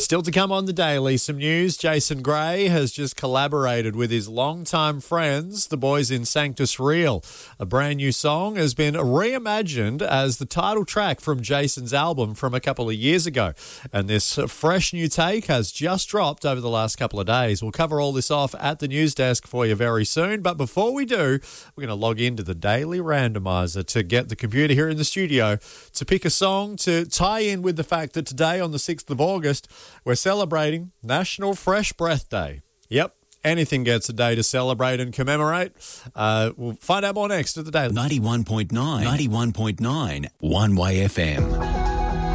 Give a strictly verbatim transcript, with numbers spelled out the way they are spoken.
Still to come on the Daily, some news. Jason Gray has just collaborated with his longtime friends, the boys in Sanctus Real. A brand new song has been reimagined as the title track from Jason's album from a couple of years ago. And this fresh new take has just dropped over the last couple of days. We'll cover all this off at the news desk for you very soon. But before we do, we're going to log into the Daily Randomizer to get the computer here in the studio to pick a song to tie in with the fact that today on the sixth of August, we're celebrating National Fresh Breath Day. Yep, anything gets a day to celebrate and commemorate. Uh, we'll find out more next at the Daily. ninety-one point nine, ninety-one point nine, One Way F M.